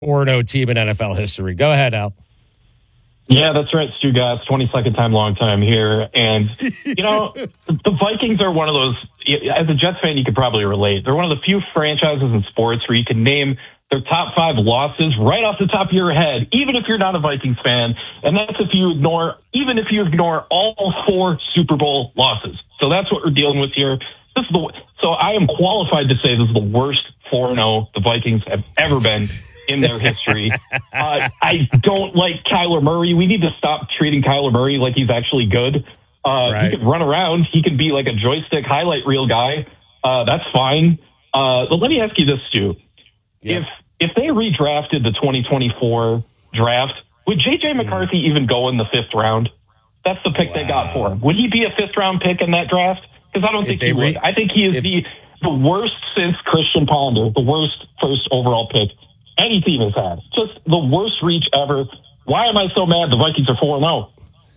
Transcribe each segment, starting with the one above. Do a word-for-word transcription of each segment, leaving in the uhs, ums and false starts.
four and oh team in N F L history. Go ahead, Al. Yeah, that's right, Stu Gatz, twenty-second time, long time here. And, you know, the Vikings are one of those, as a Jets fan, you could probably relate. They're one of the few franchises in sports where you can name their top five losses right off the top of your head, even if you're not a Vikings fan. And that's if you ignore, even if you ignore all four Super Bowl losses. So that's what we're dealing with here. This is the, so I am qualified to say this is the worst four and oh the Vikings have ever been in their history. Uh, I don't like Kyler Murray. We need to stop treating Kyler Murray like he's actually good. Uh, right. He can run around. He can be like a joystick highlight reel guy. Uh, that's fine. Uh, but let me ask you this, Stu. Yeah. If if they redrafted the twenty twenty-four draft, would J J McCarthy yeah. even go in the fifth round? That's the pick wow. they got for him. Would he be a fifth round pick in that draft? Because I don't if think he re- would. I think he is if- the the worst since Christian Ponder, the worst first overall pick any team has had. Just the worst reach ever. Why am I so mad the Vikings are four and oh?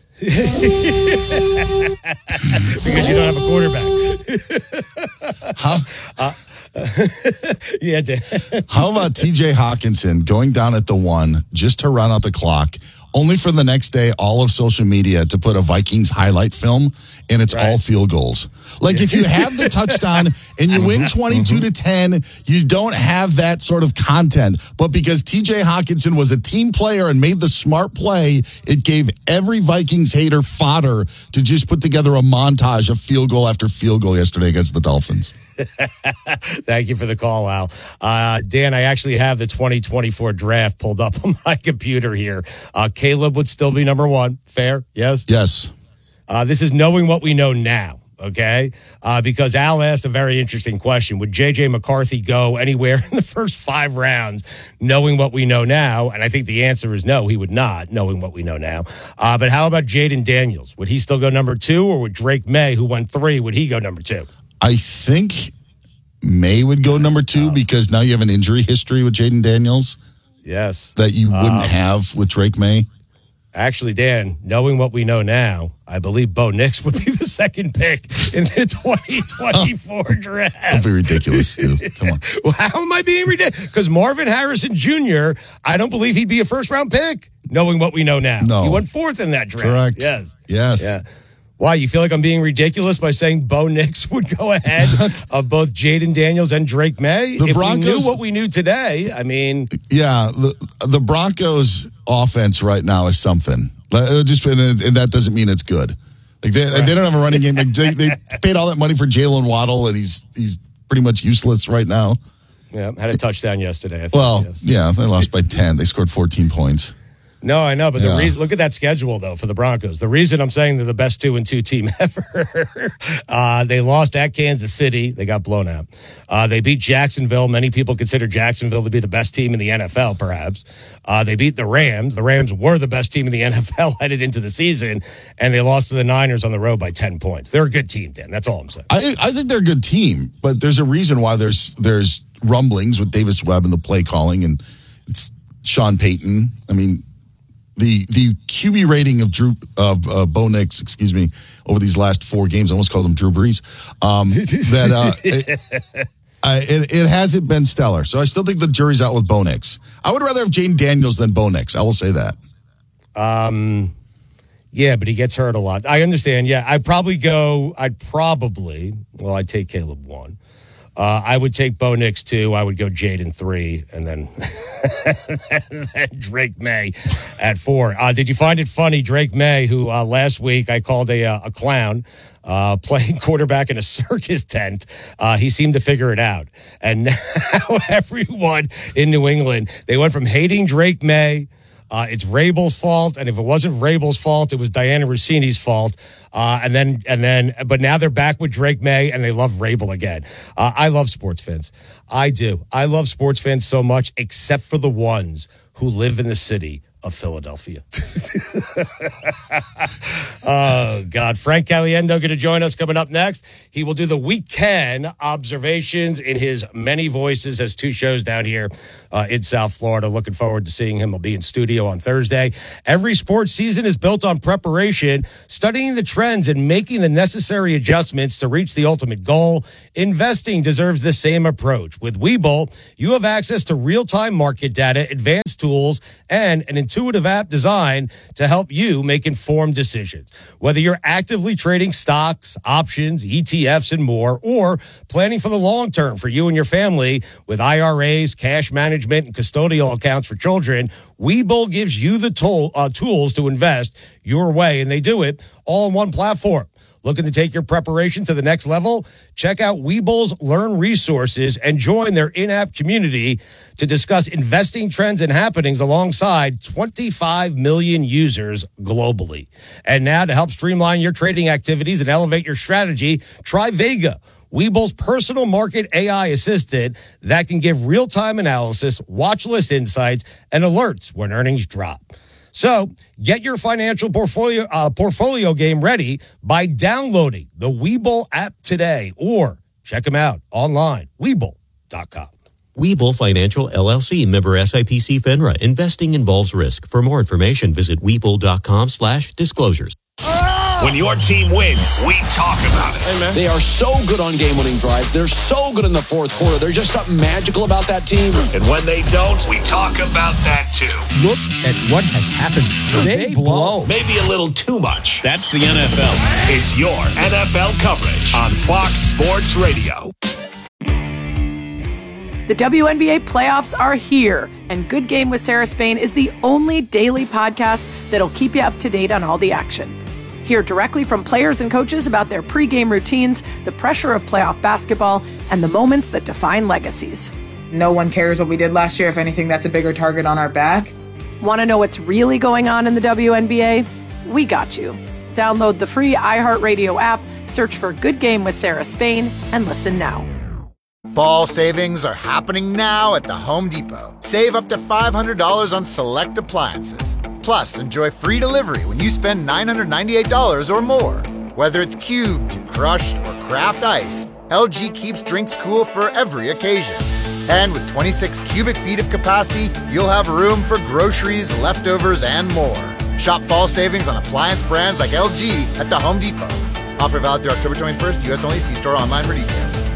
Because you don't have a quarterback. How, uh, yeah, Dan. How about T J Hawkinson going down at the one just to run out the clock, only for the next day all of social media to put a Vikings highlight film, and it's right. all field goals. Like, if you have the touchdown and you win twenty-two to ten, you don't have that sort of content. But because T J Hawkinson was a team player and made the smart play, it gave every Vikings hater fodder to just put together a montage of field goal after field goal yesterday against the Dolphins. Thank you for the call, Al. Uh, Dan, I actually have the twenty twenty-four draft pulled up on my computer here. Uh, Caleb would still be number one. Fair? Yes? Yes. Uh, this is knowing what we know now. Okay, uh, because Al asked a very interesting question. Would J J McCarthy go anywhere in the first five rounds, knowing what we know now? And I think the answer is no, he would not, knowing what we know now. Uh, but how about Jaden Daniels? Would he still go number two, or would Drake May, who went three, would he go number two? I think May would go number two because now you have an injury history with Jaden Daniels. Yes. That you wouldn't um, have with Drake May. Actually, Dan, knowing what we know now, I believe Bo Nix would be the second pick in the twenty twenty-four draft. Don't be ridiculous, Stu. Come on. Well, how am I being ridiculous? Because Marvin Harrison Junior, I don't believe he'd be a first-round pick, knowing what we know now. No. He went fourth in that draft. Correct. Yes. Yes. Yeah. Why, you feel like I'm being ridiculous by saying Bo Nix would go ahead of both Jaden Daniels and Drake May? The if Broncos, we knew what we knew today, I mean... Yeah, the, the Broncos' offense right now is something. Just and that doesn't mean it's good. Like they, right. they don't have a running game. They, they paid all that money for Jalen Waddle, and he's he's pretty much useless right now. Yeah, had a touchdown yesterday. I think, well, yes. yeah, they lost by ten. They scored fourteen points. No, I know, but yeah. the reason, look at that schedule, though, for the Broncos. The reason I'm saying they're the best two and two team ever, uh, they lost at Kansas City. They got blown out. Uh, they beat Jacksonville. Many people consider Jacksonville to be the best team in the N F L, perhaps. Uh, they beat the Rams. The Rams were the best team in the N F L headed into the season, and they lost to the Niners on the road by ten points. They're a good team, Dan. That's all I'm saying. I, I think they're a good team, but there's a reason why there's there's rumblings with Davis Webb and the play calling, and it's Sean Payton. I mean, The the Q B rating of Drew of uh, Bo Nix, excuse me, over these last four games, I almost called him Drew Brees. Um, that uh, it, I, it it hasn't been stellar, so I still think the jury's out with Bo Nix. I would rather have Jaden Daniels than Bo Nix. I will say that. Um, yeah, but he gets hurt a lot. I understand. Yeah, I'd probably go. I'd probably. Well, I'd take Caleb one. Uh, I would take Bo Nix two. I would go Jaden three, and then, and then Drake May at four. Uh, did you find it funny, Drake May, who uh, last week I called a uh, a clown, uh, playing quarterback in a circus tent? Uh, he seemed to figure it out, and now everyone in New England, they went from hating Drake May. Uh, it's Vrabel's fault, and if it wasn't Vrabel's fault, it was Diana Rossini's fault. Uh, and then, and then, but now they're back with Drake May, and they love Vrabel again. Uh, I love sports fans. I do. I love sports fans so much, except for the ones who live in the city of Philadelphia. Oh, God. Frank Caliendo going to join us coming up next. He will do the weekend observations in his many voices, has two shows down here uh, in South Florida. Looking forward to seeing him. He'll be in studio on Thursday. Every sports season is built on preparation, studying the trends and making the necessary adjustments to reach the ultimate goal. Investing deserves the same approach. With Webull, you have access to real-time market data, advanced tools, and an intuitive app designed to help you make informed decisions. Whether you're actively trading stocks, options, E T Fs, and more, or planning for the long term for you and your family with I R As, cash management, and custodial accounts for children, Webull gives you the tool, uh, tools to invest your way, and they do it all in one platform. Looking to take your preparation to the next level? Check out Webull's Learn resources and join their in-app community to discuss investing trends and happenings alongside twenty-five million users globally. And now to help streamline your trading activities and elevate your strategy, try Vega, Webull's personal market A I assistant that can give real-time analysis, watch list insights, and alerts when earnings drop. So get your financial portfolio uh, portfolio game ready by downloading the Webull app today or check them out online, Webull dot com. Webull Financial, L L C, member S I P C FINRA. Investing involves risk. For more information, visit Webull.com slash disclosures. When your team wins, we talk about it. Hey, they are so good on game-winning drives. They're so good in the fourth quarter. There's just something magical about that team. And when they don't, we talk about that too. Look at what has happened. They, they blow. Maybe a little too much. That's the N F L. It's your N F L coverage on Fox Sports Radio. The W N B A playoffs are here, and Good Game with Sarah Spain is the only daily podcast that'll keep you up to date on all the action. Hear directly from players and coaches about their pregame routines, the pressure of playoff basketball, and the moments that define legacies. No one cares what we did last year. If anything, that's a bigger target on our back. Want to know what's really going on in the W N B A? We got you. Download the free iHeartRadio app, search for Good Game with Sarah Spain, and listen now. Fall savings are happening now at the Home Depot. Save up to five hundred dollars on select appliances. Plus, enjoy free delivery when you spend nine hundred ninety-eight dollars or more. Whether it's cubed, crushed, or craft ice, L G keeps drinks cool for every occasion. And with twenty-six cubic feet of capacity, you'll have room for groceries, leftovers, and more. Shop fall savings on appliance brands like L G at the Home Depot. Offer valid through October twenty-first, U S only. See store online for details.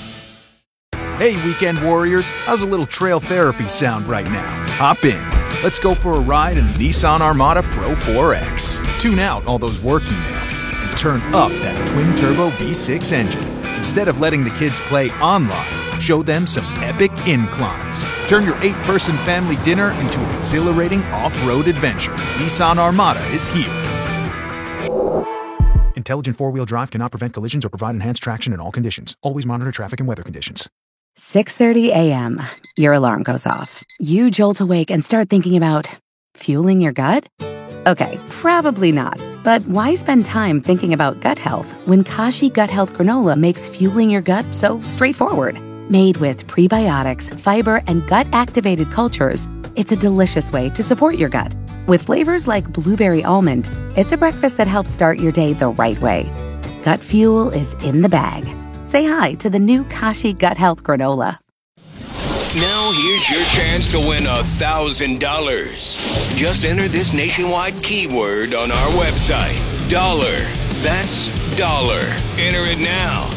Hey, weekend warriors, how's a little trail therapy sound right now? Hop in. Let's go for a ride in the Nissan Armada Pro four X. Tune out all those work emails and turn up that twin-turbo V six engine. Instead of letting the kids play online, show them some epic inclines. Turn your eight-person family dinner into an exhilarating off-road adventure. Nissan Armada is here. Intelligent four-wheel drive cannot prevent collisions or provide enhanced traction in all conditions. Always monitor traffic and weather conditions. six thirty a.m. Your alarm goes off. You jolt awake and start thinking about fueling your gut? Okay, probably not. But why spend time thinking about gut health when Kashi Gut Health Granola makes fueling your gut so straightforward? Made with prebiotics, fiber, and gut-activated cultures, it's a delicious way to support your gut. With flavors like blueberry almond, it's a breakfast that helps start your day the right way. Gut fuel is in the bag. Say hi to the new Kashi Gut Health Granola. Now here's your chance to win a thousand dollars. Just enter this nationwide keyword on our website. Dollar. That's dollar. Enter it now.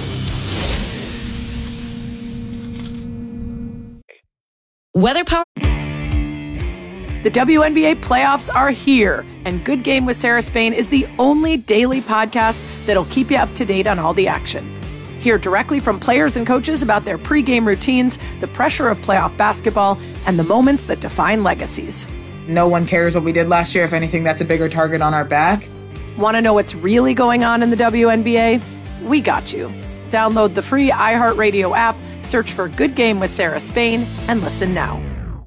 Weather Power. The W N B A playoffs are here, and Good Game with Sarah Spain is the only daily podcast that'll keep you up to date on all the action. Hear directly from players and coaches about their pregame routines, the pressure of playoff basketball, and the moments that define legacies. No one cares what we did last year. If anything, that's a bigger target on our back. Want to know what's really going on in the W N B A? We got you. Download the free iHeartRadio app, search for Good Game with Sarah Spain, and listen now.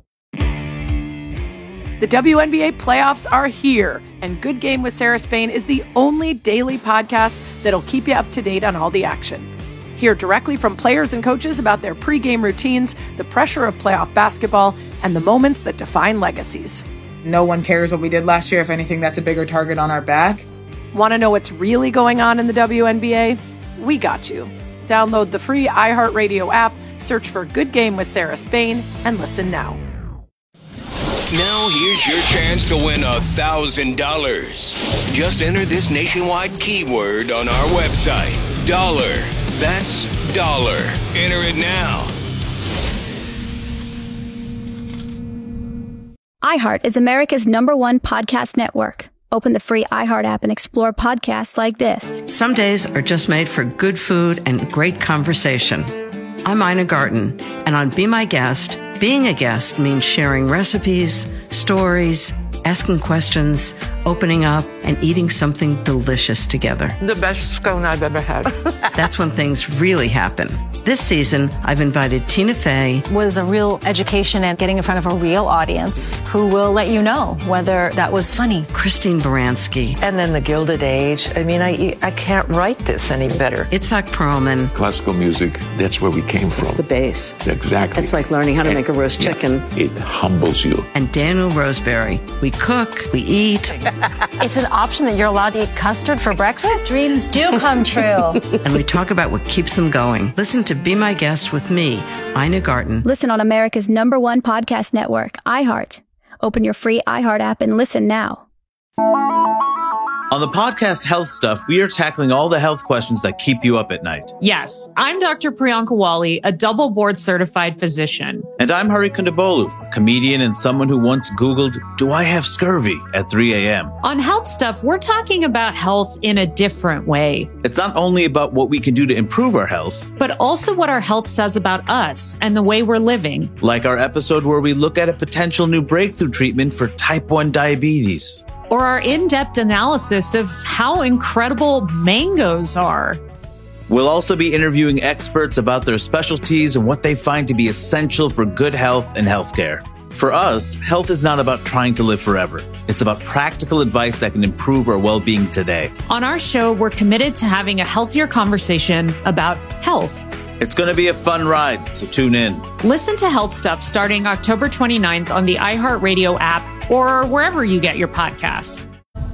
The W N B A playoffs are here, and Good Game with Sarah Spain is the only daily podcast that'll keep you up to date on all the action. Hear directly from players and coaches about their pregame routines, the pressure of playoff basketball, and the moments that define legacies. no one cares what we did last year. If anything, that's a bigger target on our back. Want to know what's really going on in the W N B A? We got you. Download the free iHeartRadio app, search for Good Game with Sarah Spain, and listen now. Now here's your chance to win one thousand dollars. Just enter this nationwide keyword on our website. Dollar. That's dollar. Enter it now. iHeart is America's number one podcast network. Open the free iHeart app and explore podcasts like this. Some days are just made for good food and great conversation. I'm Ina Garten, and on Be My Guest, being a guest means sharing recipes, stories, asking questions, opening up, and eating something delicious together. The best scone I've ever had. That's when things really happen. This season, I've invited Tina Fey. Was a real education and getting in front of a real audience who will let you know whether that was funny. Christine Baranski. And then the Gilded Age. I mean, I I can't write this any better. Itzhak Perlman. Classical music, that's where we came from. It's the base. Exactly. It's like learning how to and, make a roast yeah, chicken. It humbles you. And Daniel Roseberry. We cook, we eat. It's an option that you're allowed to eat custard for breakfast? Dreams do come true. And we talk about what keeps them going. Listen to Be My Guest with me, Ina Garten. Listen on America's number one podcast network, iHeart. Open your free iHeart app and listen now. On the podcast Health Stuff, we are tackling all the health questions that keep you up at night. Yes, I'm Doctor Priyanka Wali, a double board certified physician. And I'm Hari Kondabolu, a comedian and someone who once Googled, do I have scurvy at three a.m. On Health Stuff, we're talking about health in a different way. It's not only about what we can do to improve our health, but also what our health says about us and the way we're living. Like our episode where we look at a potential new breakthrough treatment for type one diabetes. Or our in-depth analysis of how incredible mangoes are. We'll also be interviewing experts about their specialties and what they find to be essential for good health and healthcare. For us, health is not about trying to live forever. It's about practical advice that can improve our well-being today. On our show, we're committed to having a healthier conversation about health. It's going to be a fun ride, so tune in. Listen to Health Stuff starting October twenty-ninth on the iHeartRadio app or wherever you get your podcasts.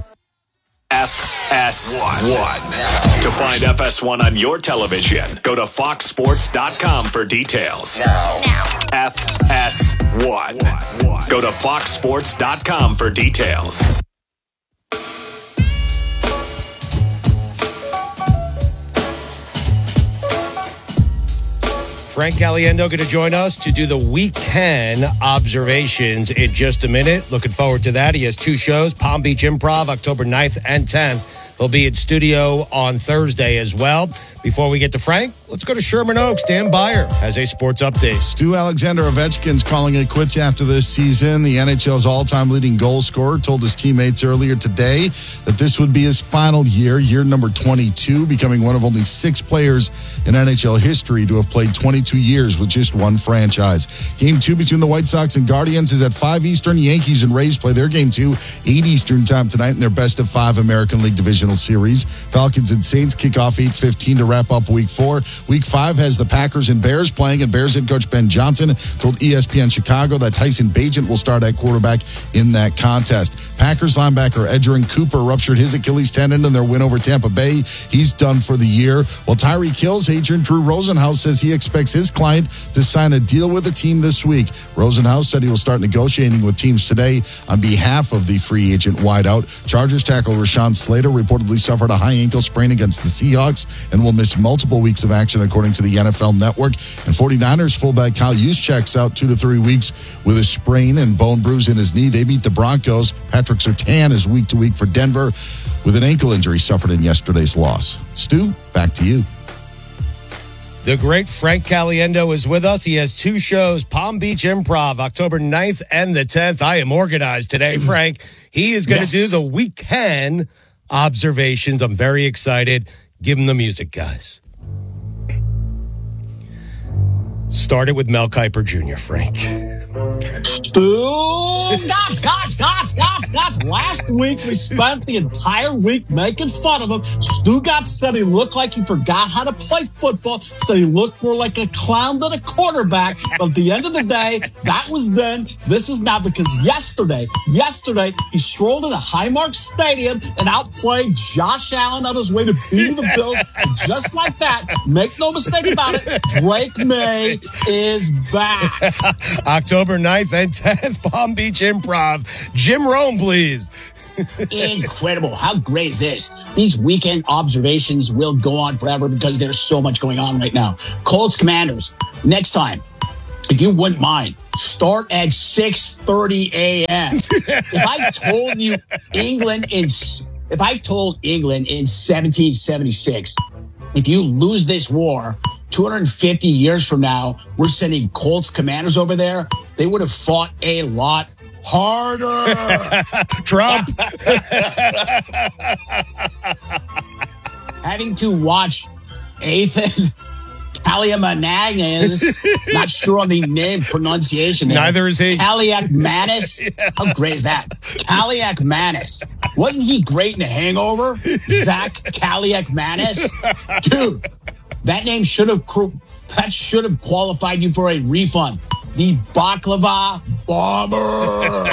F S one. To find F S one on your television, go to fox sports dot com for details. Now. Now. F S one. Go to fox sports dot com for details. Frank Caliendo going to join us to do the weekend observations in just a minute. Looking forward to that. He has two shows, Palm Beach Improv, October ninth and tenth. He'll be in studio on Thursday as well. Before we get to Frank, let's go to Sherman Oaks. Dan Beyer has a sports update. Stu Alexander Ovechkin's calling it quits after this season. The N H L's all-time leading goal scorer told his teammates earlier today that this would be his final year, year number twenty-two, becoming one of only six players in N H L history to have played twenty-two years with just one franchise. Game two between the White Sox and Guardians is at five Eastern. Yankees and Rays play their game two, eight Eastern time tonight in their best of five American League Divisional Series. Falcons and Saints kick off eight fifteen to wrap up week four. Week five has the Packers and Bears playing, and Bears head coach Ben Johnson told E S P N Chicago that Tyson Bagent will start at quarterback in that contest. Packers linebacker Edgerrin Cooper ruptured his Achilles tendon in their win over Tampa Bay. He's done for the year. While Tyreek Hill's agent Drew Rosenhaus says he expects his client to sign a deal with the team this week. Rosenhaus said he will start negotiating with teams today on behalf of the free agent wideout. Chargers tackle Rashawn Slater reportedly suffered a high ankle sprain against the Seahawks and will miss multiple weeks of action according to the N F L Network. And 49ers fullback Kyle Juszczyk's out two to three weeks with a sprain and bone bruise in his knee. They beat the Broncos. Patrick Surtain is week to week for Denver with an ankle injury suffered in yesterday's loss. Stu, back to you. The great Frank Caliendo is with us. He has two shows, Palm Beach Improv, October ninth and the tenth. I am organized today, Frank. He is going to yes. do the weekend observations. I'm very excited. Give him the music, guys. Started with Mel Kiper Junior, Frank. Stu, Gots, Gots, Gots, Gots, Stutz, last week we spent the entire week making fun of him. Stugotz said he looked like he forgot how to play football, said he looked more like a clown than a quarterback. But at the end of the day, that was then. This is now, because yesterday, yesterday, he strolled into Highmark Stadium and outplayed Josh Allen on his way to beating the Bills. And just like that, make no mistake about it, Drake May is back. October ninth and tenth, Palm Beach Improv. Jim Rome, please. Incredible. How great is this? These weekend observations will go on forever because there's so much going on right now. Colts Commanders, next time, if you wouldn't mind, start at six thirty a.m. If I told you England in, if I told England in seventeen seventy-six, if you lose this war, two hundred fifty years from now, we're sending Colts Commanders over there, they would have fought a lot harder. Trump. Having to watch Ethan Kaliakmanis, not sure on the name pronunciation. There. Neither is he. Kaliakmanis. Yeah. How great is that? Kaliakmanis. Wasn't he great in The Hangover? Zach Kaliakmanis. Dude, that name should have that should have qualified you for a refund. The Baklava Bomber.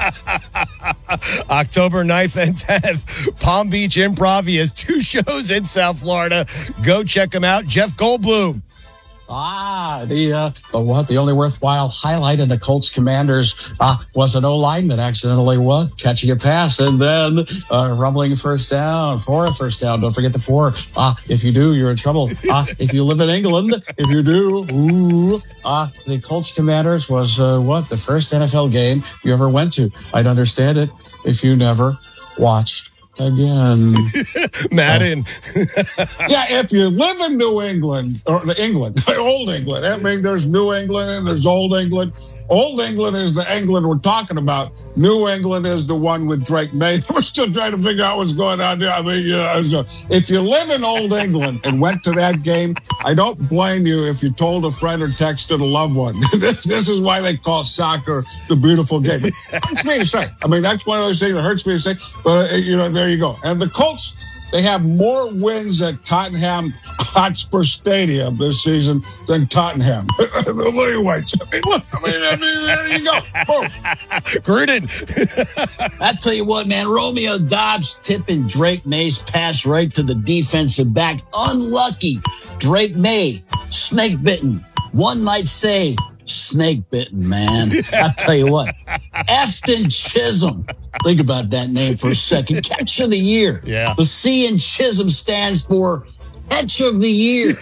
October ninth and tenth, Palm Beach Improv. He has two shows in South Florida. Go check him out. Jeff Goldblum. Ah, the uh, the what? The only worthwhile highlight in the Colts Commanders uh, was an O-lineman accidentally what catching a pass and then uh, rumbling first down for a first down. Don't forget the four. Ah, uh, if you do, you're in trouble. Ah, uh, if you live in England, if you do, ooh. Ah, uh, the Colts Commanders was uh, what the first N F L game you ever went to. I'd understand it if you never watched again. Madden. Uh, yeah, if you live in New England, or England, Old England, I mean, there's New England and there's Old England. Old England is the England we're talking about. New England is the one with Drake May. We're still trying to figure out what's going on there. I mean, you know, if you live in Old England and went to that game, I don't blame you if you told a friend or texted a loved one. This is why they call soccer the beautiful game. It hurts me to say. I mean, that's one of those things that hurts me to say. But, uh, you know, there you go. And the Colts, they have more wins at Tottenham Hotspur Stadium this season than Tottenham. The Lily Whites. I mean, look, I mean, I mean, there you go. Boom. Gruden. I tell you what, man, Romeo Dobbs tipping Drake May's pass right to the defensive back. Unlucky. Drake May, snake bitten. One might say, snake bitten, man. I tell you what, Efton Chisholm. Think about that name for a second. Catch of the year. Yeah. The C in Chisholm stands for Catch of the Year.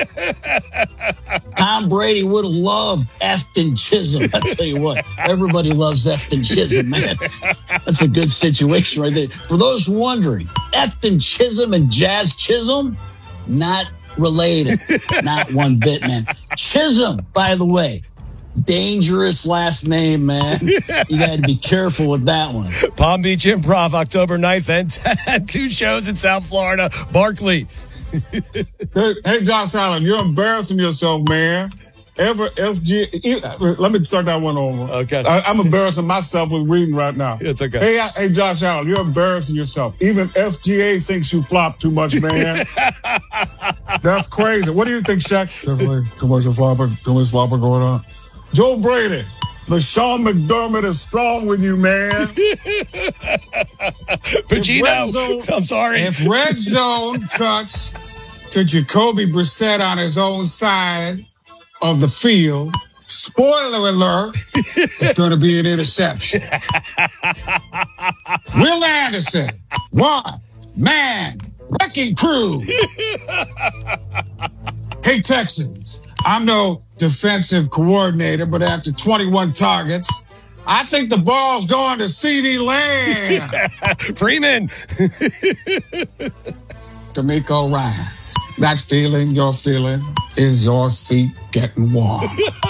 Tom Brady would have loved Efton Chisholm. I tell you what, everybody loves Efton Chisholm, man. That's a good situation right there. For those wondering, Efton Chisholm and Jazz Chisholm, not related. Not one bit, man. Chisholm, by the way, dangerous last name, man. You got to be careful with that one. Palm Beach Improv, October ninth and tenth. Two shows in South Florida. Barkley. hey, hey, Josh Allen, you're embarrassing yourself, man. Ever S G A, let me start that one over. Okay. I, I'm embarrassing myself with reading right now. It's okay. Hey, hey, Josh Allen, you're embarrassing yourself. Even S G A thinks you flop too much, man. That's crazy. What do you think, Shaq? Definitely too much flopper, too much flopper going on. Joe Brady, LaShawn McDermott is strong with you, man. Pacino, zone, I'm sorry. If red zone cuts to Jacoby Brissett on his own side of the field, spoiler alert, it's going to be an interception. Will Anderson, one man, wrecking crew. Hey, Texans, I'm no defensive coordinator, but after twenty-one targets, I think the ball's going to CeeDee Lamb. Freeman. D'Amico Ryans, that feeling you're feeling is your seat getting warm.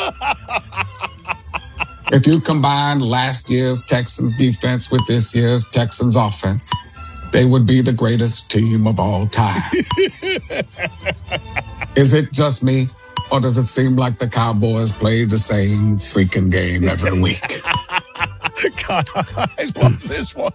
If you combine last year's Texans defense with this year's Texans offense, they would be the greatest team of all time. Is it just me, or does it seem like the Cowboys play the same freaking game every week? God, I love this one.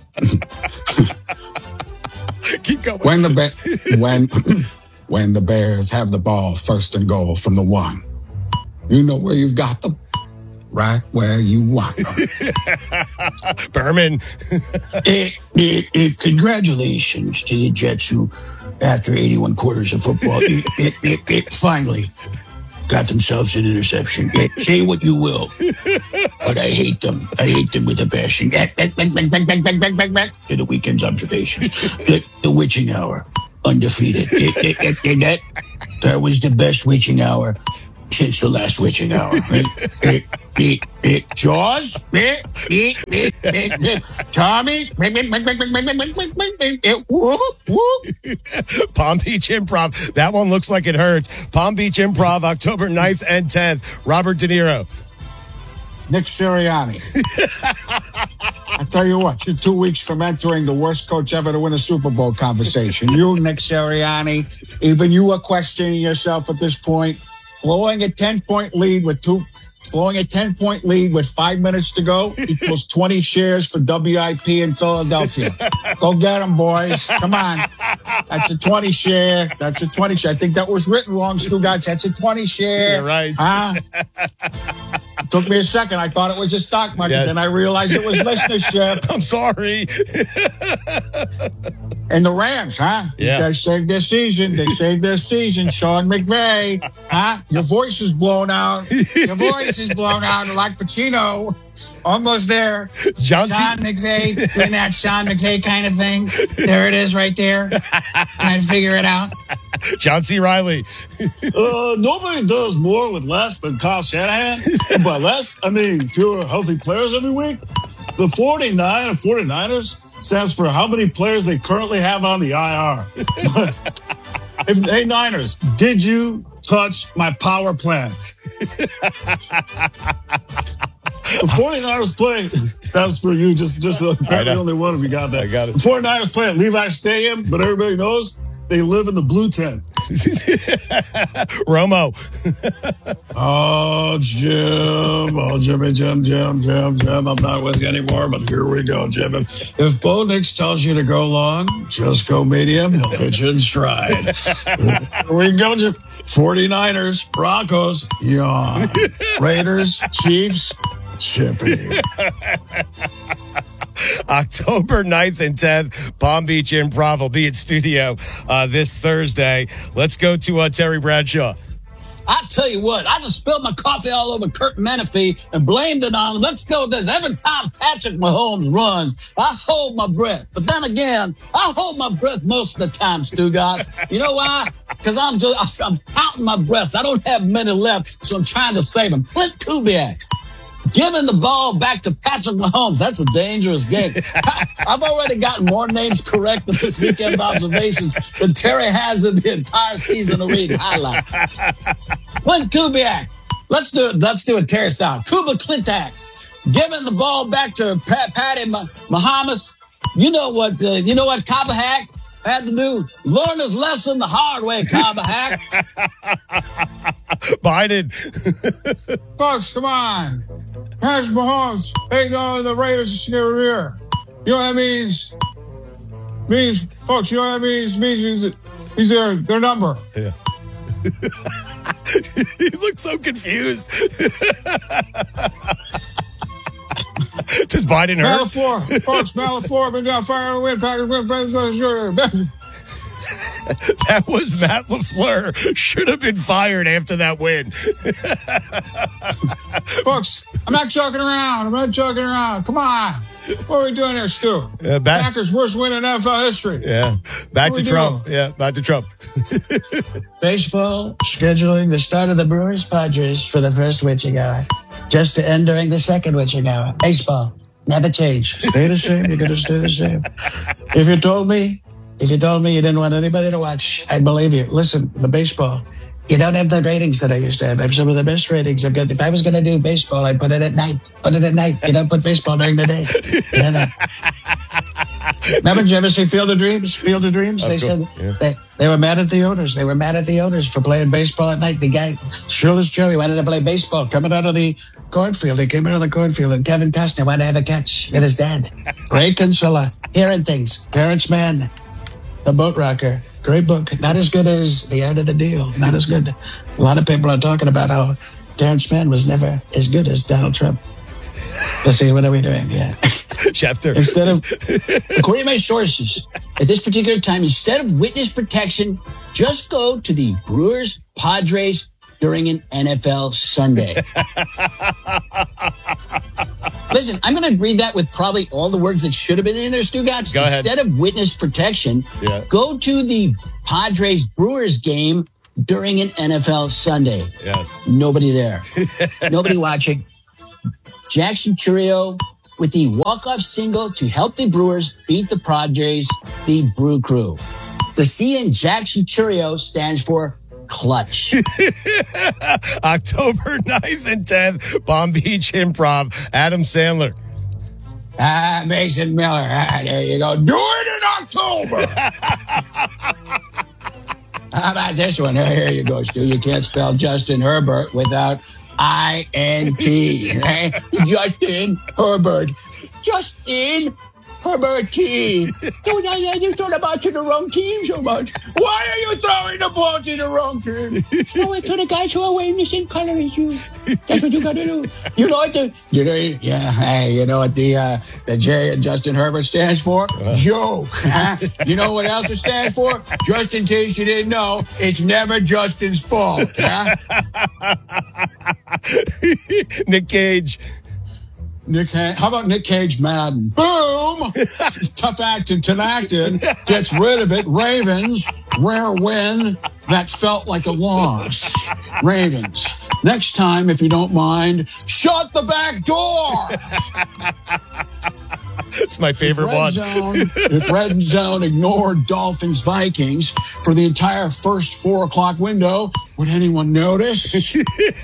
Keep going. When the Ba- when when the Bears have the ball first and goal from the one, you know where you've got them. Right where you want them. Berman. it, it, it, congratulations to the Jets who, after eighty-one quarters of football, it, it, it, it finally got themselves an interception. It, say what you will, but I hate them. I hate them with a passion. Back, back, back, back, back, back, back, back, back, back to the weekend's observations. The, the witching hour, undefeated. It, it, it, it, that, that was the best witching hour since the last witching hour. It, it, it, it, Jaws, it, it, it, it, it, Tommy, it, whoop, whoop. Palm Beach Improv. That one looks like it hurts. Palm Beach Improv, October ninth and tenth. Robert De Niro. Nick Sirianni. I tell you what, you're two weeks from entering the worst coach ever to win a Super Bowl conversation. You, Nick Sirianni, even you are questioning yourself at this point. Blowing a ten-point lead with two, blowing a ten-point lead with five minutes to go equals twenty shares for W I P in Philadelphia. Go get them, boys. Come on. That's a twenty share. That's a twenty share. I think that was written wrong, Stugotz. That's a twenty share. You're right. Huh? It took me a second. I thought it was a stock market. Yes. Then I realized it was listenership. I'm sorry. And the Rams, huh? These Yeah. guys saved their season. They saved their season. Sean McVay, huh? Your voice is blown out. Your voice is blown out like Pacino. Almost there. John Sean McVay doing that Sean McVay kind of thing. There it is right there. Trying to figure it out. John C. Riley. Uh, nobody does more with less than Kyle Shanahan. By less, I mean fewer healthy players every week. The forty-nine and forty-niners stands for how many players they currently have on the I R. If, hey, Niners, did you touch my power plan? The forty-niners play, that's for you, just, just uh, the only one if you got that. I got it. The forty-niners play at Levi Stadium, but everybody knows they live in the blue tent. Romo. Oh, Jim. Oh, Jimmy, Jim, Jim, Jim, Jim. I'm not with you anymore, but here we go, Jim. If, if Bo Nix tells you to go long, just go medium. He'll hit you in stride. Here we go, Jim. forty-niners, Broncos, yawn. Raiders, Chiefs, chippy. October ninth and tenth, Palm Beach Improv will be in studio uh, this Thursday. Let's go to uh, Terry Bradshaw. I tell you what, I just spilled my coffee all over Kurt Menefee and blamed it on him. Let's go with this. Every time Patrick Mahomes runs, I hold my breath. But then again, I hold my breath most of the time, Stugotz. You know why? Because I'm just, I'm counting my breaths. I don't have many left, so I'm trying to save them. Clint Kubiak. Giving the ball back to Patrick Mahomes, that's a dangerous game. I've already gotten more names correct in this weekend observations than Terry has in the entire season of reading highlights. Clint Kubiak. Let's do it. Let's do it Terry style. Kuba Clintak. Giving the ball back to Pat, Patty Mahomes. You know what, uh, you know what Kaba Hack had to do? Learn his lesson the hard way, Kaba Hack. Biden. Folks, come on. Patrick Mahomes ain't going to the Raiders here. You know what that means? Means, folks, you know what that means? Means he's, he's their, their number. Yeah. He looks so confused. Does Biden hurt? Malafleur, folks, Malafleur, been down fire on the wind. Patrick Mahomes. That was Matt LaFleur. Should have been fired after that win. Folks, I'm not joking around. I'm not joking around. Come on. What are we doing here, Stu? Uh, back, Packers' worst win in N F L history. Yeah. Back what to Trump. Doing? Yeah, back to Trump. Baseball scheduling the start of the Brewers Padres for the first witching hour. Just to end during the second witching hour. Baseball. Never change. Stay the same. You're going to stay the same. If you told me, if you told me you didn't want anybody to watch, I'd believe you. Listen, the baseball, you don't have the ratings that I used to have. I have some of the best ratings I've got. If I was going to do baseball, I'd put it at night. Put it at night. You don't put baseball during the day. You know? Remember, did you ever see Field of Dreams? Field of Dreams? They said, yeah. they, They were mad at the owners. They were mad at the owners for playing baseball at night. The guy, Shirless Joe, he wanted to play baseball coming out of the cornfield. He came out of the cornfield, and Kevin Costner wanted to have a catch with his dad. Great Kinsella, Hearing Things, Terrence Mann, The Boat Rocker. Great book. Not as good as The Art of the Deal. Not as good. A lot of people are talking about how Terrence Mann was never as good as Donald Trump. Let's see, what are we doing? Yeah. Schefter. Instead of, according to my sources, at this particular time, instead of witness protection, just go to the Brewers Padres during an N F L Sunday. Listen, I'm going to read that with probably all the words that should have been in there, Stugotz. Go ahead. Instead of witness protection, yeah. go to the Padres Brewers game during an N F L Sunday. Yes. Nobody there. Nobody watching. Jackson Chourio with the walk-off single to help the Brewers beat the Padres, the Brew Crew. The C in Jackson Chourio stands for clutch. October ninth and tenth, Palm Beach Improv. Adam Sandler. Ah, Mason Miller. Ah, there you go. Do it in October. How about this one? Here you go, Stu. You can't spell Justin Herbert without I N T. Right? Justin Herbert. Justin Herbert team. Dude, you throw the ball to the wrong team so much. Why are you throwing the ball to the wrong team? Throw it to the guys who are wearing the same color as you. That's what you got to do. You know what the, you know, yeah, hey, you know what the, uh, the J in Justin Herbert stands for? Uh. Joke. Huh? You know what else it stands for? Just in case you didn't know, it's never Justin's fault. Huh? Nick Cage. Nick, how about Nick Cage Madden? Boom! Tough acting, acting, gets rid of it. Ravens, rare win that felt like a loss. Ravens, next time, if you don't mind, shut the back door! It's my favorite if Red one. Zone, if Red Zone ignored Dolphins Vikings for the entire first four o'clock window, would anyone notice?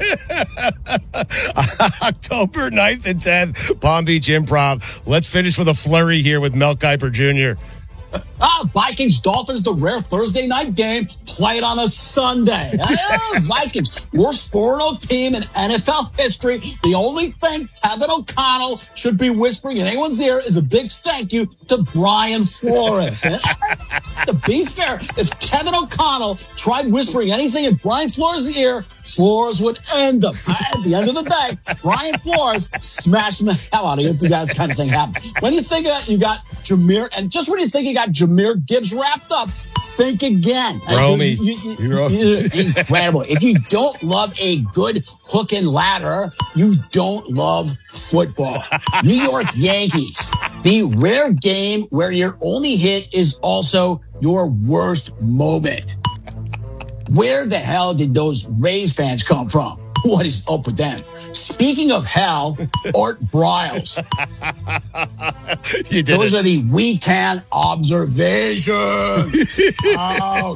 October ninth and tenth, Palm Beach Improv. Let's finish with a flurry here with Mel Kiper Junior Ah, Vikings, Dolphins, the rare Thursday night game played on a Sunday. Ah, Vikings, worst four oh team in N F L history. The only thing Kevin O'Connell should be whispering in anyone's ear is a big thank you to Brian Flores. To be fair, if Kevin O'Connell tried whispering anything in Brian Flores' ear, Flores would end up. At the end of the day, Brian Flores smashing the hell out of you if that kind of thing happened. When you think that you got Jameer, and just when you think you got Jameer Gibbs wrapped up, think again. Romy. You, you, you, you, incredible. If you don't love a good hook and ladder, you don't love football. New York Yankees, the rare game where your only hit is also your worst moment. Where the hell did those Rays fans come from? What is up with them? Speaking of hell, Art Briles. You did Those it. are the weekend observations. Ouch.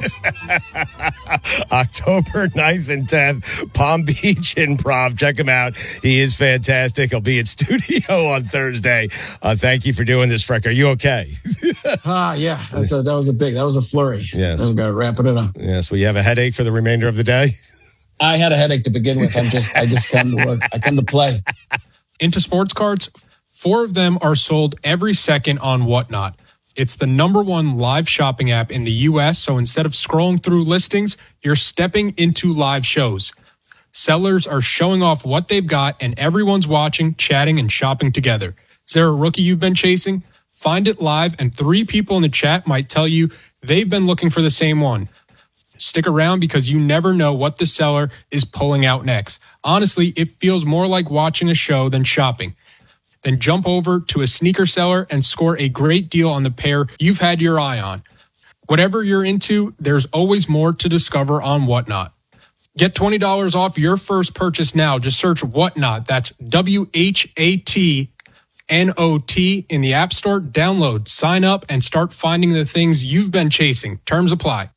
October ninth and tenth, Palm Beach Improv. Check him out. He is fantastic. He'll be in studio on Thursday. Uh, thank you for doing this, Freck. Are you okay? Ah, yeah. That's a, that was a big, that was a flurry. Yes. We got wrapping it up. Yes. Well, you have a headache for the remainder of the day? I had a headache to begin with. I'm just, I just come to work. I come to play. Into sports cards, four of them are sold every second on Whatnot. It's the number one live shopping app in the U S, so instead of scrolling through listings, you're stepping into live shows. Sellers are showing off what they've got, and everyone's watching, chatting, and shopping together. Is there a rookie you've been chasing? Find it live, and three people in the chat might tell you they've been looking for the same one. Stick around because you never know what the seller is pulling out next. Honestly, it feels more like watching a show than shopping. Then jump over to a sneaker seller and score a great deal on the pair you've had your eye on. Whatever you're into, there's always more to discover on Whatnot. Get twenty dollars off your first purchase now. Just search Whatnot. That's W H A T N O T in the App Store. Download, sign up, and start finding the things you've been chasing. Terms apply.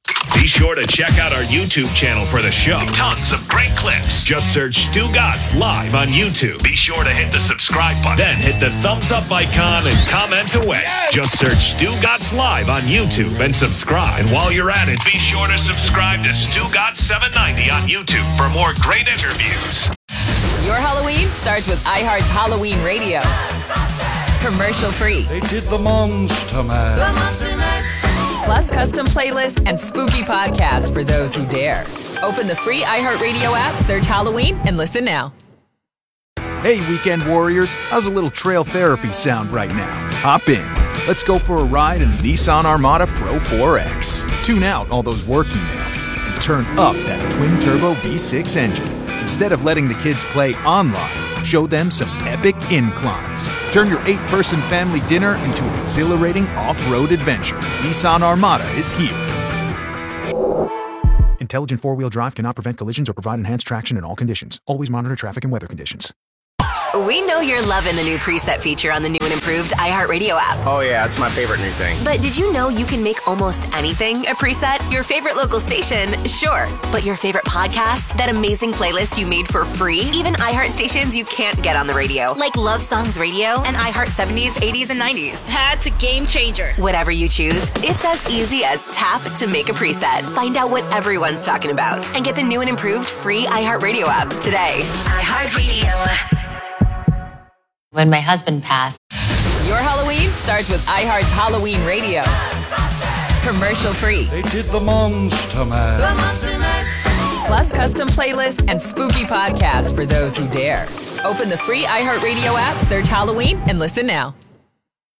Be sure to check out our YouTube channel for the show. Tons of great clips. Just search Stu Gatz Live on YouTube. Be sure to hit the subscribe button. Then hit the thumbs up icon and comment away. Yes! Just search Stu Gatz Live on YouTube and subscribe. And while you're at it, be sure to subscribe to Stu Gatz seven ninety on YouTube for more great interviews. Your Halloween starts with iHeart's Halloween Radio. Commercial free. They did the Monster Mash. The Monster Mash. Plus custom playlists and spooky podcasts for those who dare. Open the free iHeartRadio app, search Halloween, and listen now. Hey, weekend warriors, how's a little trail therapy sound right now? Hop in. Let's go for a ride in the Nissan Armada Pro four X. Tune out all those work emails and turn up that twin-turbo V six engine. Instead of letting the kids play online, show them some epic inclines. Turn your eight-person family dinner into an exhilarating off-road adventure. Nissan Armada is here. Intelligent four-wheel drive cannot prevent collisions or provide enhanced traction in all conditions. Always monitor traffic and weather conditions. We know you're loving the new preset feature on the new and improved iHeartRadio app. Oh yeah, it's my favorite new thing. But did you know you can make almost anything a preset? Your favorite local station, sure. But your favorite podcast? That amazing playlist you made for free? Even iHeart stations you can't get on the radio, like Love Songs Radio and iHeart seventies, eighties, and nineties. That's a game changer. Whatever you choose, it's as easy as tap to make a preset. Find out what everyone's talking about and get the new and improved free iHeartRadio app today. iHeartRadio. When my husband passed. Your Halloween starts with iHeart's Halloween Radio. Commercial free. They did the Monster Mash. The Monster Mash. Plus custom playlists and spooky podcasts for those who dare. Open the free iHeartRadio app, search Halloween, and listen now.